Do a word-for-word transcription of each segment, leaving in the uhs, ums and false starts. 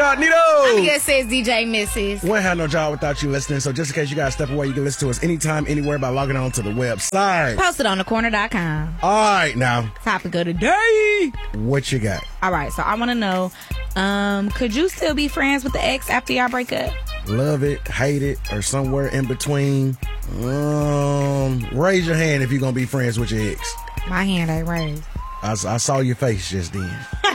Incognito. I guess says D J Missus. We ain't have no job without you listening, so just in case you gotta step away, you can listen to us anytime, anywhere by logging on to the website. Posted on the corner dot com. All right, now. Topic of the day. What you got? All right, so I want to know, um, could you still be friends with the ex after y'all break up? Love it, hate it, or somewhere in between. Um, raise your hand if you're gonna be friends with your ex. My hand ain't raised. I, I saw your face just then.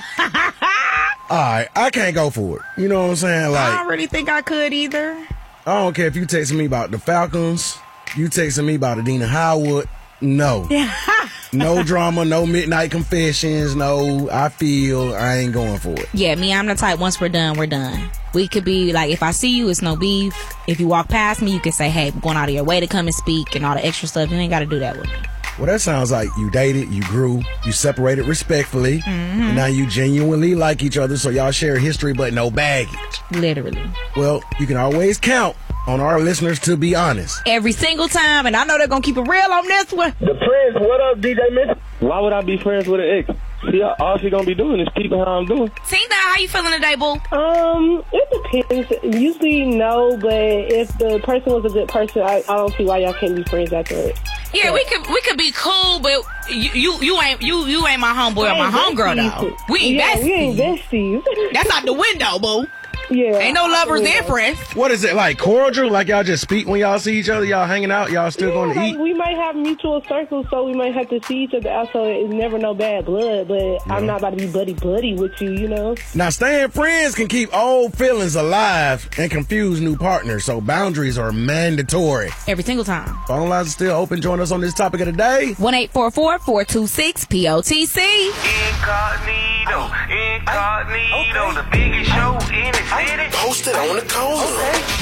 All right, I can't go for it. You know what I'm saying? Like, I don't really think I could either. I don't care if you texting me about the Falcons, you texting me about Adina Howard. No. No drama, no midnight confessions, no, I feel I ain't going for it. Yeah, me, I'm the type, once we're done, we're done. We could be like, if I see you, it's no beef. If you walk past me, you can say, hey, I'm going out of your way to come and speak and all the extra stuff. You ain't got to do that with me. Well, that sounds like you dated, you grew, you separated respectfully, mm-hmm. and now you genuinely like each other, so y'all share history but no baggage. Literally. Well, you can always count on our listeners to be honest. Every single time, and I know they're going to keep it real on this one. The Prince, what up, D J Miss? Why would I be friends with an ex? See, all she gonna be doing is keeping how I'm doing. Tina, how you feeling today, boo? Um, it depends. Usually, no, but if the person was a good person, I, I don't see why y'all can't be friends after it. Yeah, yeah, we could we could be cool, but you you, you ain't you you ain't my homeboy or my homegirl though. We ain't yeah, besties. We ain't besties. That's out the window, boo. Yeah. Ain't no lovers there, friends. What is it, like cordial? Like y'all just speak when y'all see each other? Y'all hanging out? Y'all still yeah, going to like eat? We might have mutual circles, so we might have to see each other out, so it's never no bad blood, but yeah. I'm not about to be buddy-buddy with you, you know? Now, staying friends can keep old feelings alive and confuse new partners, so boundaries are mandatory. Every single time. Phone lines are still open. Join us on this topic of the day. one eight four four, four two six, P O T C. Incognito, incognito, okay. The biggest show in the city. Posted on the corner. Okay.